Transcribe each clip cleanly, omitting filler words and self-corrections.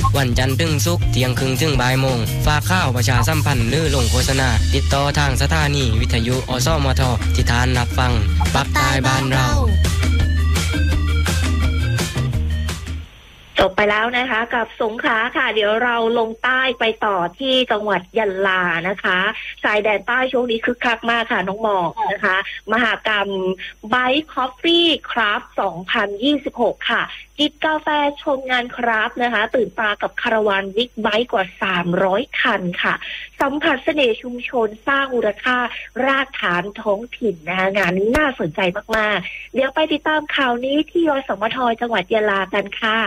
วันจันทร์ถึงศุกร์เที่ยงครึ่งถึงบ่ายโมงฝากข่าวประชาสัมพันธ์หรือลงโฆษณาติดต่อทางสถานีวิทยุอสมทที่ฐานรับฟังปักใต้บ้านเราจบไปแล้วนะคะกับสงขลาค่ะเดี๋ยวเราลงใต้ไปต่อที่จังหวัดยะลานะคะชายแดนใต้ช่วงนี้คึกคักมากค่ะน้องหมอกนะคะมหกรรม Bike Coffee Craft 2026 ค่ะจิบกาแฟชมงานคราฟนะคะตื่นตากับคาราวานบิ๊กไบค์กว่า300คันค่ะสัมผัสเสน่ห์ชุมชนสร้างมูลค่ารากฐานท้องถิ่นนะคะงานนี้น่าสนใจมากๆเดี๋ยวไปติดตามข่าวนี้ที่อสมทจังหวัดยะลากันค่ะ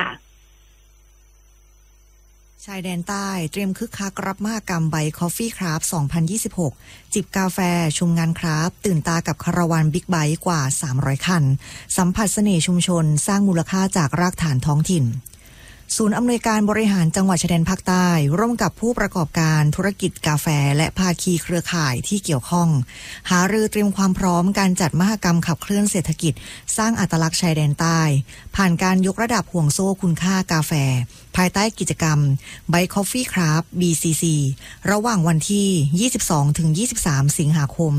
ชายแดนใต้เตรียมคึกคักรับมหกรรมไบค์คอฟฟี่คราฟ2026จิบกาแฟชมงานคราฟตื่นตากับคาราวานบิ๊กไบค์กว่า300คันสัมผัสเสน่ห์ชุมชนสร้างมูลค่าจากรากฐานท้องถิ่นศูนย์อำนวยการบริหารจังหวัดชายแดนภาคใต้ร่วมกับผู้ประกอบการธุรกิจกาแฟและภาคีเครือข่ายที่เกี่ยวข้องหารือเตรียมความพร้อมการจัดมหกรรมขับเคลื่อนเศรษฐกิจสร้างอัตลักษณ์ชายแดนใต้ผ่านการยกระดับห่วงโซ่คุณค่ากาแฟภายใต้กิจกรรม Bike Coffee Craft BCC ระหว่างวันที่ 22-23 สิงหาคม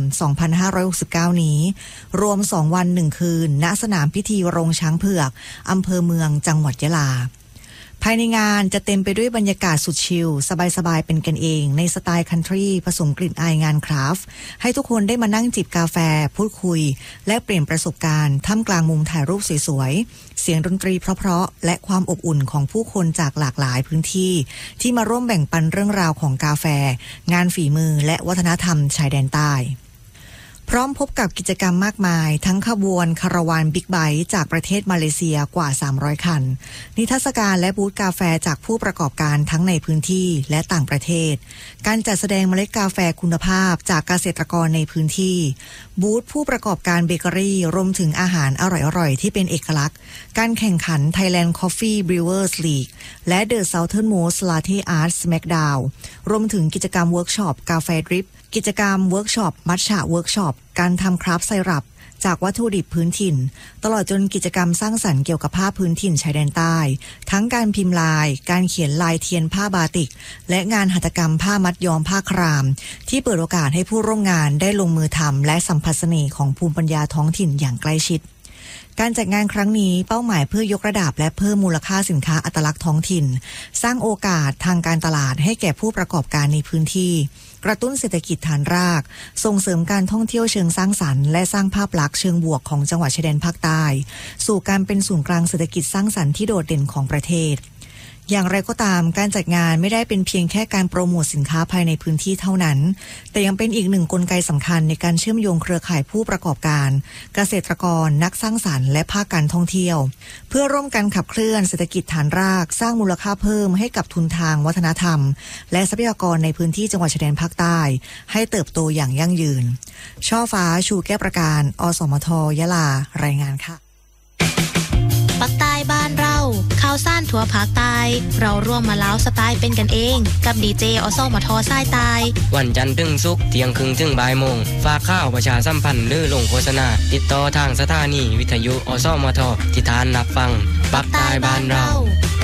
2569 นี้รวม 2 วัน 1 คืนณสนามพิธีโรงช้างเผือกอำเภอเมืองจังหวัดยะลาภายในงานจะเต็มไปด้วยบรรยากาศสุดชิลสบายๆเป็นกันเองในสไตล์คันทรีผสมกลิ่นอายงานคราฟต์ให้ทุกคนได้มานั่งจิบกาแฟพูดคุยและเปลี่ยนประสบการณ์ท่ามกลางมุมถ่ายรูปสวยๆเสียงดนตรีเพราะๆและความอบอุ่นของผู้คนจากหลากหลายพื้นที่ที่มาร่วมแบ่งปันเรื่องราวของกาแฟงานฝีมือและวัฒนธรรมชายแดนใต้พร้อมพบกับกิจกรรมมากมายทั้งขบวนคาราวานบิ๊กไบค์จากประเทศมาเลเซียกว่า300คันนิทรรศการและบูธกาแฟจากผู้ประกอบการทั้งในพื้นที่และต่างประเทศการจัดแสดงเมล็ดกาแฟคุณภาพจากเกษตรกรในพื้นที่บูธผู้ประกอบการเบเกอรี่รวมถึงอาหารอร่อยๆที่เป็นเอกลักษณ์การแข่งขัน Thailand Coffee Brewers League และ The Southernmost Latte Art Smackdown รวมถึงกิจกรรมเวิร์กช็อปกาแฟดริปกิจกรรมเวิร์กช็อปมัทฉะเวิร์กช็อปการทำคราฟต์ไซรัปจากวัตถุดิบพื้นถิ่นตลอดจนกิจกรรมสร้างสรรค์เกี่ยวกับผ้าพื้นถิ่นชายแดนใต้ทั้งการพิมพ์ลายการเขียนลายเทียนผ้าบาติกและงานหัตถกรรมผ้ามัดย้อมผ้าครามที่เปิดโอกาสให้ผู้ร่วมงานได้ลงมือทำและสัมผัสเสน่ห์ของภูมิปัญญาท้องถิ่นอย่างใกล้ชิดการจัดงานครั้งนี้เป้าหมายเพื่อยกระดับและเพิ่มมูลค่าสินค้าอัตลักษณ์ท้องถิ่นสร้างโอกาสทางการตลาดให้แก่ผู้ประกอบการในพื้นที่กระตุ้นเศรษฐกิจฐานรากส่งเสริมการท่องเที่ยวเชิงสร้างสรรค์และสร้างภาพลักษณ์เชิงบวกของจังหวัดชายแดนภาคใต้สู่การเป็นศูนย์กลางเศรษฐกิจสร้างสรรค์ที่โดดเด่นของประเทศอย่างไรก็ตามการจัดงานไม่ได้เป็นเพียงแค่การโปรโมทสินค้าภายในพื้นที่เท่านั้นแต่ยังเป็นอีกหนึ่งกลไกสำคัญในการเชื่อมโยงเครือข่ายผู้ประกอบการเกษตรกรนักสร้างสรรค์และภาคการท่องเที่ยวเพื่อร่วมกันขับเคลื่อนเศรษฐกิจฐานรากสร้างมูลค่าเพิ่มให้กับทุนทางวัฒนธรรมและทรัพยากรในพื้นที่จังหวัดชายแดนภาคใต้ให้เติบโตอย่างยั่งยืนช่อฟ้าชูแก้วประการอสมทยะลารายงานค่ะปักใต้บ้านเราข่าวซ่านทั่วภาคใต้เราร่วมมาเล้าสไตล์เป็นกันเองกับดีเจอสมทสายใต้วันจันทร์ถึงศุกร์เที่ยงครึ่งถึงบ่ายโมงฝากข่าวประชาสัมพันธ์หรือลงโฆษณาติดต่อทางสถานีวิทยุอสมทที่ฐานรับฟังปักใต้บ้านเรา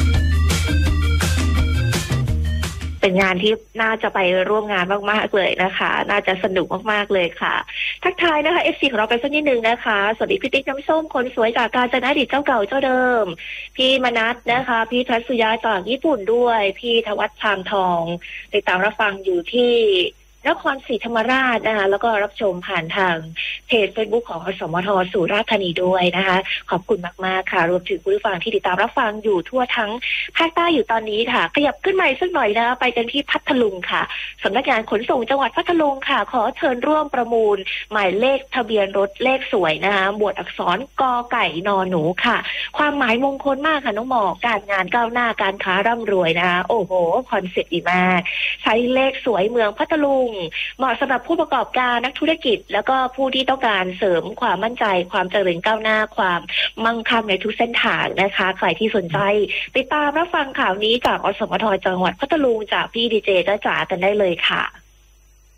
เป็นงานที่น่าจะไปร่วมงานมากๆเลยนะคะน่าจะสนุกมากๆเลยค่ะทักทายนะคะ FC ของเราไปสักนิดนึงนะคะสวัสดีพี่ติ๊กน้ำส้มคนสวยจากกาญจนดิตเจ้าเก่าเจ้าเดิมพี่มนัสนะคะพี่ทัศยาจากญี่ปุ่นด้วยพี่ธวัชชามทองติดตามรับฟังอยู่ที่นครศรีธรรมราชนะคะแล้วก็รับชมผ่านทางเพจ Facebook ของอสมทสุราษฎร์ธานีด้วยนะคะขอบคุณมากๆค่ะรวมถึงผู้ฟังที่ติดตามรับฟังอยู่ทั่วทั้งภาคใต้อยู่ตอนนี้ค่ะขยับขึ้นมาสักหน่อยนะคะไปกันที่พัทลุงค่ะสำนักงานขนส่งจังหวัดพัทลุงค่ะขอเชิญร่วมประมูลหมายเลขทะเบียนรถเลขสวยนะคะหมวดอักษรกอไก่นอหนูค่ะความหมายมงคลมากค่ะน้องหมอการงานก้าวหน้าการค้าร่ำรวยนะคะโอ้โหคอนเซ็ปต์ดีมากใช้เลขสวยเมืองพัทลุงเหมาะสำหรับผู้ประกอบการนักธุรกิจแล้วก็ผู้ที่ต้องการเสริมความมั่นใจความเจริญก้าวหน้าความมั่งคั่งในทุกเส้นทางนะคะใครที่สนใจติดตามรับฟังข่าวนี้จากอสมทจังหวัดพัทลุงจากพี่ดีเจจ้าจ๋ากันได้เลยค่ะ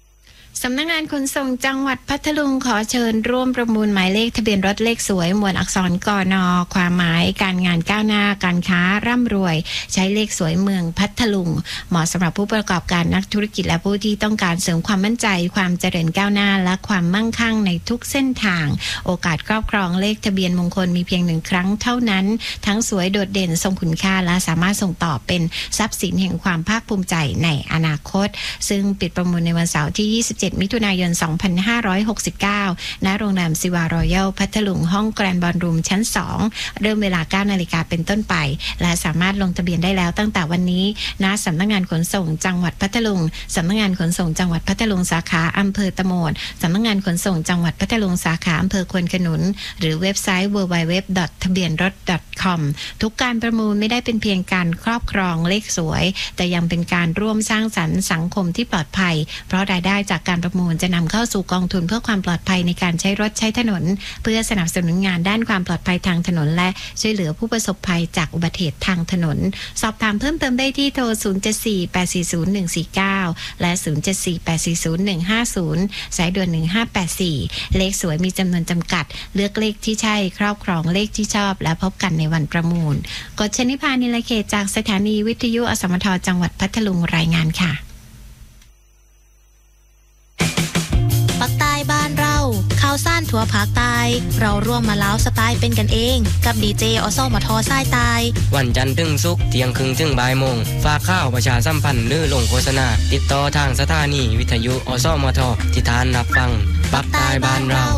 สำนักงานขนส่งจังหวัดพัทลุงขอเชิญร่วมประมูลหมายเลขทะเบียนรถเลขสวยหมวดอักษรกน.ความหมายการงานก้าวหน้าการค้าร่ำรวยใช้เลขสวยเมืองพัทลุงเหมาะสำหรับผู้ประกอบการนักธุรกิจและผู้ที่ต้องการเสริมความมั่นใจความเจริญก้าวหน้าและความมั่งคั่งในทุกเส้นทางโอกาสครอบครองเลขทะเบียนมงคลมีเพียง1ครั้งเท่านั้นทั้งสวยโดดเด่นทรงคุณค่าและสามารถส่งต่อเป็นทรัพย์สินแห่งความภาคภูมิใจในอนาคตซึ่งปิดประมูลในวันเสาร์ที่27มิถุนายน2569ณโรงแรมซิวารอยัลพัทลุงห้องแกรนด์บอลรูมชั้น2เริ่มเวลา 9 นาฬิกาเป็นต้นไปและสามารถลงทะเบียนได้แล้วตั้งแต่วันนี้ณสำนักงานขนส่งจังหวัดพัทลุงสำนักงานขนส่งจังหวัดพัทลุงสาขาอำเภอตะโหมดสำนักงานขนส่งจังหวัดพัทลุงสาขาอำเภอควนขนุนหรือเว็บไซต์ www.ทะเบียนรถ.com ทุกการประมูลไม่ได้เป็นเพียงการครอบครองเลขสวยแต่ยังเป็นการร่วมสร้างสรรค์สังคมที่ปลอดภัยเพราะรายได้จากการประมูลจะนำเข้าสู่กองทุนเพื่อความปลอดภัยในการใช้รถใช้ถนนเพื่อสนับสนุนงานด้านความปลอดภัยทางถนนและช่วยเหลือผู้ประสบภัยจากอุบัติเหตุทางถนนสอบถามเพิ่มเติมได้ที่โทร 074-840-149 และ 074-840-150 สายด่วน 1584 เลขสวยมีจำนวนจำกัดเลือกเลขที่ใช่ครอบครองเลขที่ชอบและพบกันในวันประมูลกฎชนิพานิลเขตจากสถานีวิทยุอสมทจังหวัดพัทลุงรายงานค่ะปักใต้บ้านเราข่าวซ่านทั่วภาคใต้เราร่วมมาเล้าสไตล์เป็นกันเองกับดีเจอสมทสายใต้วันจันทร์ถึงศุกร์เที่ยงครึ่งถึงบ่ายโมงฝากข่าวประชาสัมพันธ์หรือลงโฆษณาติดต่อทางสถานีวิทยุอสมทที่ฐานรับฟังปักใต้บ้านเรา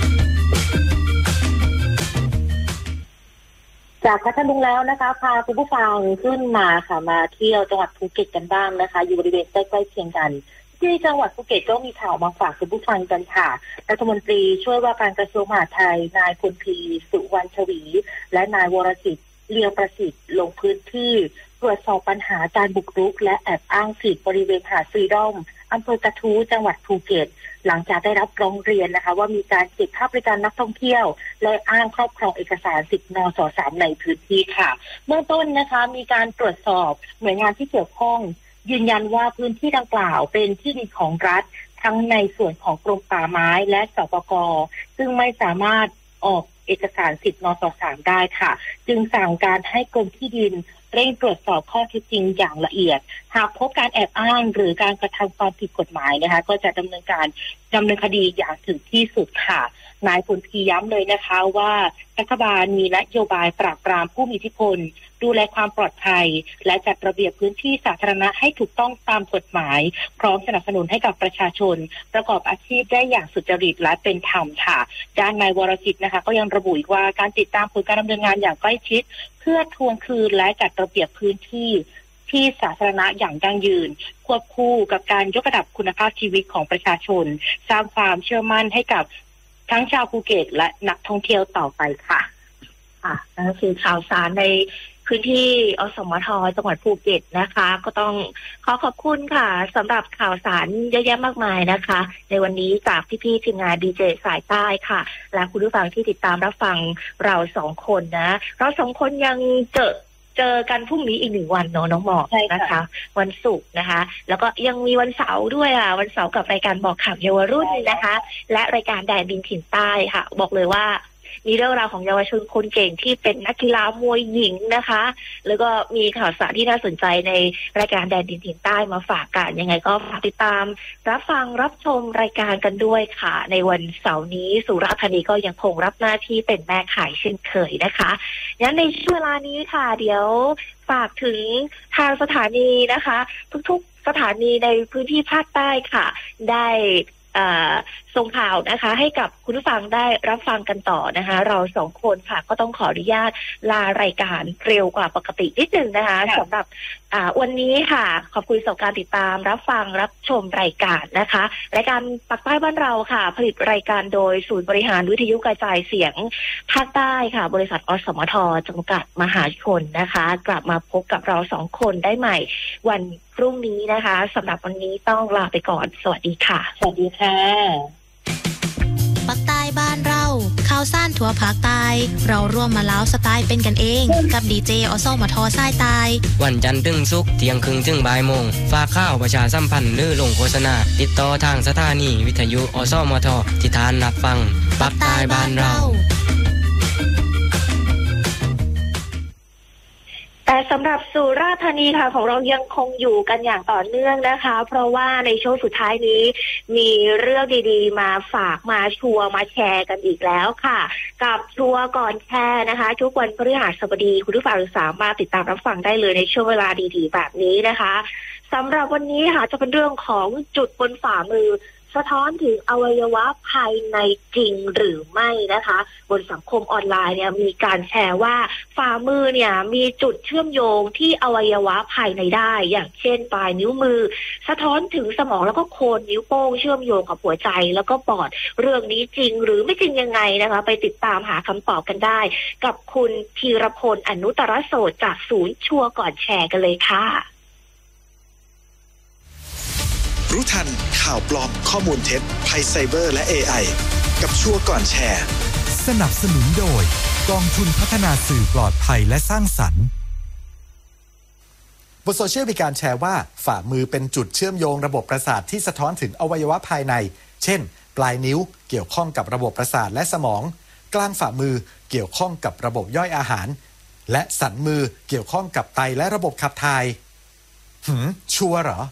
จากพัทลุงแล้วนะคะพาคุณผู้ฟังขึ้นมาค่ะมาเที่ยวจังหวัดภูเก็ตกันบ้างนะคะอยู่บริเวณใกล้ๆเคียงกันที่จังหวัดภูเก็ตก็มีข่าวมาฝากคุณผู้ฟังกันค่ะรัฐมนตรีช่วยว่าการกระทรวงมหาดไทยนายพลพีสุวรรณชวีและนายวรสิทธิ์เลียวประสิทธิ์ลงพื้นที่ตรวจสอบปัญหาการบุกรุกและแอบอ้างสิทธิบริเวณหาดฟรีดอมอำเภอกระทู้จังหวัดภูเก็ตหลังจากได้รับร้องเรียนนะคะว่ามีการเก็บค่าบริการนักท่องเที่ยวและอ้างครอบครองเอกสารสิทธิ์นส.3 ในพื้นที่ค่ะเบื้องต้นนะคะมีการตรวจสอบหน่วยงานที่เกี่ยวข้องยืนยันว่าพื้นที่ดังกล่าวเป็นที่ดินของรัฐทั้งในส่วนของกรมป่าไม้และสปก.ซึ่งไม่สามารถออกเอกสารสิทธิ์นส.3 ได้ค่ะจึงสั่งการให้กรมที่ดินเร่งตรวจสอบข้อเท็จจริงอย่างละเอียดหากพบการแอบอ้างหรือการกระทำความผิดกฎหมายนะคะก็จะดำเนินคดีอย่างถึงที่สุดค่ะนายพลพีย้ำเลยนะคะว่ารัฐบาลมีนโยบายปราบปรามผู้มีอิทธิพลดูแลความปลอดภัยและจัดระเบียบพื้นที่สาธารณะให้ถูกต้องตามกฎหมายพร้อมสนับสนุนให้กับประชาชนประกอบอาชีพได้อย่างสุจริตและเป็นธรรมค่ะด้านนายวรสิทธิ์นะคะก็ยังระบุอีกว่าการติดตามผลการดำเนินงานอย่างใกล้ชิดเพื่อทวงคืนและจัดระเบียบพื้นที่ที่สาธารณะอย่างยั่งยืนควบคู่กับการยกระดับคุณภาพชีวิตของประชาชนสร้างความเชื่อมั่นให้กับทั้งชาวภูเก็ตและนักท่องเที่ยวต่อไปค่ะนั่นคือข่าวสารในพื้นที่อสมทจังหวัดภูเก็ตนะคะก็ต้องขอบคุณค่ะสำหรับข่าวสารเยอะแยะมากมายนะคะในวันนี้จากพี่ๆทีมงานดีเจสายใต้ค่ะและคุณผู้ฟังที่ติดตามรับฟังเรา2คนนะเรา2คนยังเจอกันพรุ่งนี้อีก1วันเนาะน้องหมอกนะคะวันศุกร์นะคะแล้วก็ยังมีวันเสาร์ด้วยวันเสาร์กับรายการบอกข่าวเยาวรุ่นนะคะและรายการแดนดินถิ่นใต้ค่ะบอกเลยว่ามีเรื่องราวของเยาวชนคนเก่งที่เป็นนักกีฬามวยหญิงนะคะแล้วก็มีข่าวสารที่น่าสนใจในรายการแดนดินถิ่นใต้มาฝากกันยังไงก็ฝากติดตามรับฟังรับชมรายการกันด้วยค่ะในวันเสาร์นี้สุราษฎร์ธานีก็ยังคงรับหน้าที่เป็นแม่ขายเช่นเคยนะคะงั้นในช่วงเวลานี้ค่ะเดี๋ยวฝากถึงทางสถานีนะคะทุกๆสถานีในพื้นที่ภาคใต้ค่ะได้ส่งข่าวนะคะให้กับคุณผู้ฟังได้รับฟังกันต่อนะคะเรา2คนค่ะก็ต้องขออนุญาตลารายการเร็วกว่าปกตินิดนึงนะคะสำหรับวันนี้ค่ะขอบคุณสำหรับการติดตามรับฟังรับชมรายการนะคะรายการปักใต้บ้านเราค่ะผลิตรายการโดยศูนย์บริหารวิทยุกระจายเสียงภาคใต้ค่ะบริษัทอสมทจำกัดมหาชนนะคะกลับมาพบกับเรา2คนได้ใหม่วันพรุ่งนี้นะคะสำหรับวันนี้ต้องลาไปก่อนสวัสดีค่ะสวัสดีค่ะปักใต้บ้านเราข่าวาวซ่านทั่วภาคใต้เราร่วมมาเล้าสไตล์เป็นกันเองกับดีเจอสมทสายใต้วันจันทร์ถึงศุกร์เที่ยงครึ่งถึงบ่ายโมงฝากข่าวประชาสัมพันธ์หรือลงโฆษณาติดต่อทางสถานีวิทยุอสมทที่ทานรับฟังปักใต้บ้านเราแต่สำหรับสุราษฎร์ธานีค่ะของเรายังคงอยู่กันอย่างต่อเนื่องนะคะเพราะว่าในช่วงสุดท้ายนี้มีเรื่องดีๆมาฝากมาชัวร์มาแชร์กันอีกแล้วค่ะกับชัวร์ก่อนแชร์นะคะทุกวันพฤหัสบดีคุณผู้ฟังสามารถติดตามรับฟังได้เลยในช่วงเวลาดีๆแบบนี้นะคะสำหรับวันนี้ค่ะจะเป็นเรื่องของจุดบนฝ่ามือสะท้อนถึงอวัยวะภายในจริงหรือไม่นะคะบนสังคมออนไลน์เนี่ยมีการแชร์ว่าฝ่ามือเนี่ยมีจุดเชื่อมโยงที่อวัยวะภายในได้อย่างเช่นปลายนิ้วมือสะท้อนถึงสมองแล้วก็โคนนิ้วโป้งเชื่อมโยงกับหัวใจแล้วก็ปอดเรื่องนี้จริงหรือไม่จริงยังไงนะคะไปติดตามหาคำตอบกันได้กับคุณธีรพลอนุตรโสดจากศูนย์ชัวร์ก่อนแชร์กันเลยค่ะรู้ทันข่าวปลอมข้อมูลเท็จภัยไซเบอร์และ AI กับชัวร์ก่อนแชร์สนับสนุนโดยกองทุนพัฒนาสื่อปลอดภัยและสร้างสรรค์บนโซเชียลมีการแชร์ว่าฝ่ามือเป็นจุดเชื่อมโยงระบบประสาทที่สะท้อนถึงอวัยวะภายในเช่นปลายนิ้วเกี่ยวข้องกับระบบประสาทและสมองกลางฝ่ามือเกี่ยวข้องกับระบบย่อยอาหารและสันมือเกี่ยวข้องกับไตและระบบขับถ่ายชัวร์เหรอ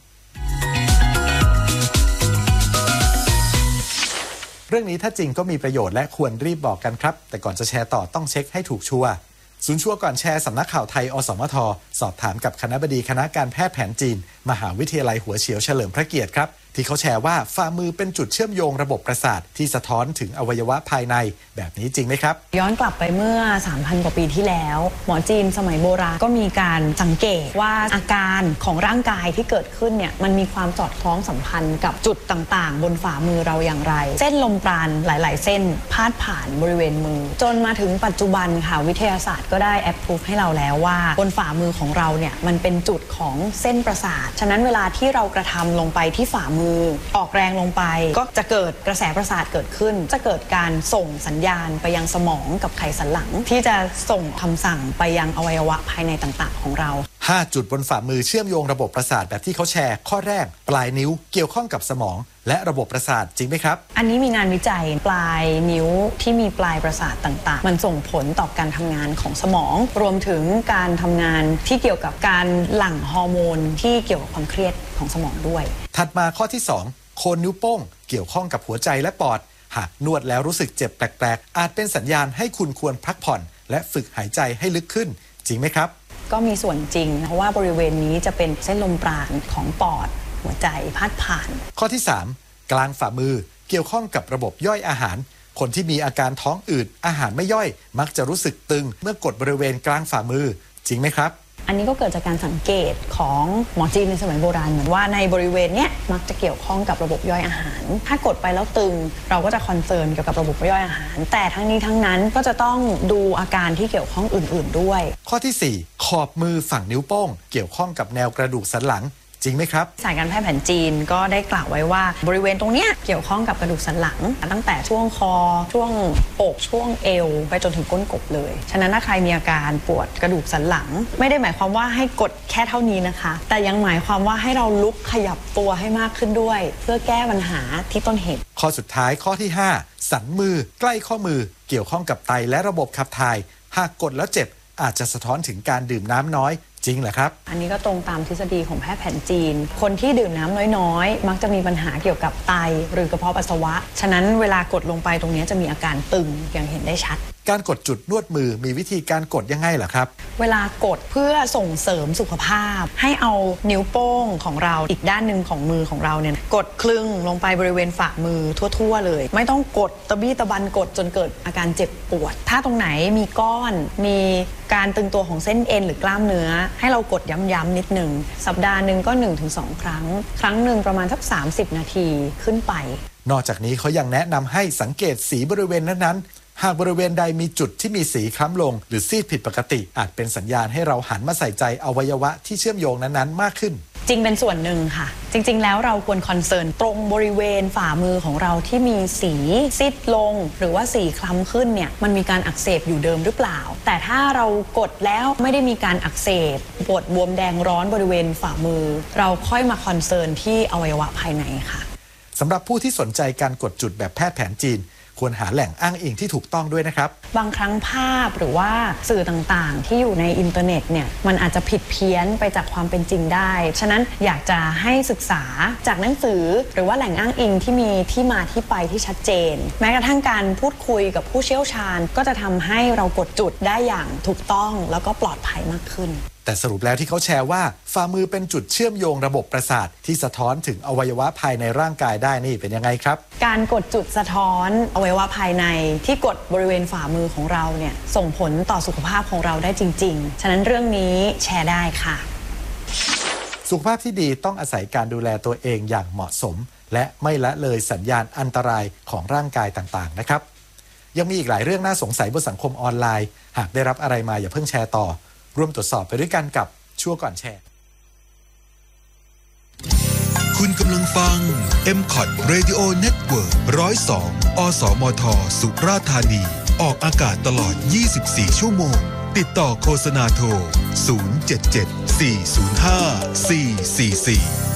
เรื่องนี้ถ้าจริงก็มีประโยชน์และควรรีบบอกกันครับแต่ก่อนจะแชร์ต่อต้องเช็คให้ถูกชัวร์ศูนย์ชัวร์ก่อนแชร์สำนักข่าวไทยอสมทสอบถามกับคณบดีคณะการแพทย์แผนจีนมหาวิทยาลัยหัวเฉียวเฉลิมพระเกียรติครับที่เขาแชร์ว่าฝ่ามือเป็นจุดเชื่อมโยงระบบประสาทที่สะท้อนถึงอวัยวะภายในแบบนี้จริงไหมครับย้อนกลับไปเมื่อ 3,000 กว่าปีที่แล้วหมอจีนสมัยโบราณก็มีการสังเกตว่าอาการของร่างกายที่เกิดขึ้นเนี่ยมันมีความสอดคล้องสัมพันธ์กับจุดต่างๆบนฝ่ามือเราอย่างไรเส้นลมปราณหลายๆเส้นพาดผ่านบริเวณมือจนมาถึงปัจจุบันค่ะวิทยาศาสตร์ก็ได้แอปพรูฟให้เราแล้วว่าบนฝ่ามือของเราเนี่ยมันเป็นจุดของเส้นประสาทฉะนั้นเวลาที่เรากระทำลงไปที่ฝ่ามือออกแรงลงไปก็จะเกิดกระแสประสาทเกิดขึ้นจะเกิดการส่งสัญญาณไปยังสมองกับไขสันหลังที่จะส่งคำสั่งไปยังอวัยวะภายในต่างๆของเรา 5จุดบนฝ่ามือเชื่อมโยงระบบประสาทแบบที่เขาแชร์ข้อแรกปลายนิ้วเกี่ยวข้องกับสมองและระบบประสาทจริงไหมครับอันนี้มีงานวิจัยปลายนิ้วที่มีปลายประสาทต่างๆมันส่งผลต่อการทำงานของสมองรวมถึงการทำงานที่เกี่ยวกับการหลั่งฮอร์โมนที่เกี่ยวกับความเครียดของสมองด้วยถัดมาข้อที่2โคนนิ้วโป้งเกี่ยวข้องกับหัวใจและปอดหากนวดแล้วรู้สึกเจ็บแปลกๆอาจเป็นสัญญาณให้คุณควรพักผ่อนและฝึกหายใจให้ลึกขึ้นจริงไหมครับก็มีส่วนจริงเพราะว่าบริเวณนี้จะเป็นเส้นลมปราณของปอดหัวใจพาดผ่านข้อที่3กลางฝ่ามือเกี่ยวข้องกับระบบย่อยอาหารคนที่มีอาการท้องอืดอาหารไม่ย่อยมักจะรู้สึกตึงเมื่อกดบริเวณกลางฝ่ามือจริงไหมครับอันนี้ก็เกิดจากการสังเกตของหมอจีนในสมัยโบราณเหมือนว่าในบริเวณนี้มักจะเกี่ยวข้องกับระบบย่อยอาหารถ้ากดไปแล้วตึงเราก็จะคอนเซิร์นเกี่ยวกับระบบย่อยอาหารแต่ทั้งนี้ทั้งนั้นก็จะต้องดูอาการที่เกี่ยวข้องอื่นๆด้วยข้อที่4ขอบมือฝั่งนิ้วโป้งเกี่ยวข้องกับแนวกระดูกสันหลังจริงไหมครับสายการแพทย์แผนจีนก็ได้กล่าวไว้ว่าบริเวณตรงนี้เกี่ยวข้องกับกระดูกสันหลังตั้งแต่ช่วงคอช่วงอกช่วงเอวไปจนถึงก้นกบเลยฉะนั้นถ้าใครมีอาการปวดกระดูกสันหลังไม่ได้หมายความว่าให้กดแค่เท่านี้นะคะแต่ยังหมายความว่าให้เราลุกขยับตัวให้มากขึ้นด้วยเพื่อแก้ปัญหาที่ต้นเหตุข้อสุดท้ายข้อที่5สันมือใกล้ข้อมือเกี่ยวข้องกับไตและระบบขับถ่ายหากกดแล้วเจ็บอาจจะสะท้อนถึงการดื่มน้ำน้อยจริงเหรอครับอันนี้ก็ตรงตามทฤษฎีของแพทย์แผนจีนคนที่ดื่มน้ำน้อยๆมักจะมีปัญหาเกี่ยวกับไตหรือกระเพาะปัสสาวะฉะนั้นเวลากดลงไปตรงนี้จะมีอาการตึงอย่างเห็นได้ชัดการกดจุดนวดมือมีวิธีการกดยังไงเหรอครับเวลากดเพื่อส่งเสริมสุขภาพให้เอานิ้วโป้งของเราอีกด้านหนึ่งของมือของเราเนี่ยกดคลึงลงไปบริเวณฝ่ามือทั่วๆเลยไม่ต้องกดตะบี้ตะบันกดจนเกิดอาการเจ็บปวดถ้าตรงไหนมีก้อนมีการตึงตัวของเส้นเอ็นหรือกล้ามเนื้อให้เรากดย้ำๆนิดหนึ่งสัปดาห์หนึ่งก็ 1-2 ครั้งครั้งหนึ่งประมาณสัก30 นาทีขึ้นไปนอกจากนี้เขายังแนะนำให้สังเกตสีบริเวณนั้นหากบริเวณใดมีจุดที่มีสีคล้ำลงหรือซีดผิดปกติอาจเป็นสัญญาณให้เราหันมาใส่ใจอวัยวะที่เชื่อมโยงนั้นๆมากขึ้นจริงเป็นส่วนหนึ่งค่ะจริงๆแล้วเราควรคอนเซิร์นตรงบริเวณฝ่ามือของเราที่มีสีซีดลงหรือว่าสีคล้ำขึ้นเนี่ยมันมีการอักเสบอยู่เดิมหรือเปล่าแต่ถ้าเรากดแล้วไม่ได้มีการอักเสบปวดบวมแดงร้อนบริเวณฝ่ามือเราค่อยมาคอนเซิร์นที่อวัยวะภายในค่ะสำหรับผู้ที่สนใจการกดจุดแบบแพทย์แผนจีนควรหาแหล่งอ้างอิงที่ถูกต้องด้วยนะครับบางครั้งภาพหรือว่าสื่อต่างๆที่อยู่ในอินเทอร์เน็ตเนี่ยมันอาจจะผิดเพี้ยนไปจากความเป็นจริงได้ฉะนั้นอยากจะให้ศึกษาจากหนังสือหรือว่าแหล่งอ้างอิงที่มีที่มาที่ไปที่ชัดเจนแม้กระทั่งการพูดคุยกับผู้เชี่ยวชาญก็จะทำให้เรากดจุดได้อย่างถูกต้องแล้วก็ปลอดภัยมากขึ้นแต่สรุปแล้วที่เขาแชร์ว่าฝ่ามือเป็นจุดเชื่อมโยงระบบประสาทที่สะท้อนถึงอวัยวะภายในร่างกายได้นี่เป็นยังไงครับการกดจุดสะท้อนอวัยวะภายในที่กดบริเวณฝ่ามือของเราเนี่ยส่งผลต่อสุขภาพของเราได้จริงๆฉะนั้นเรื่องนี้แชร์ได้ค่ะสุขภาพที่ดีต้องอาศัยการดูแลตัวเองอย่างเหมาะสมและไม่ละเลยสัญญาณอันตรายของร่างกายต่างๆนะครับยังมีอีกหลายเรื่องน่าสงสัยบนสังคมออนไลน์หากได้รับอะไรมาอย่าเพิ่งแชร์ต่อร่วมตรวจสอบไปด้วยกันกับชั่วก่อนแชร์คุณกำลังฟัง MCOT Radio Network 102 อสมท สุราษฎร์ธานีออกอากาศตลอด24ชั่วโมงติดต่อโฆษณาโทร077 405 444